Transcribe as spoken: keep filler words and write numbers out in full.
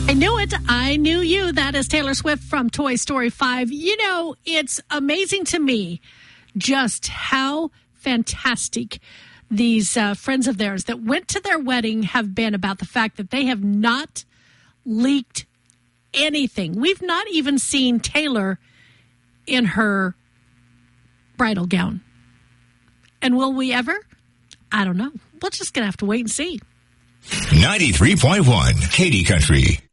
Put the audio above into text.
I knew it. I knew you. That is Taylor Swift from Toy Story five. You know, it's amazing to me just how fantastic these uh, friends of theirs that went to their wedding have been about the fact that they have not leaked anything. We've not even seen Taylor in her bridal gown. And will we ever? I don't know. We're just going to have to wait and see. ninety-three point one Katy Country.